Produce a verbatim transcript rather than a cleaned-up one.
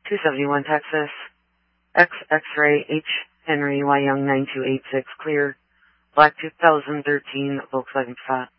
two seventy-one Texas, X X-ray H Henry Y Young nine two eight six clear, black two thousand thirteen Volkswagen Passat.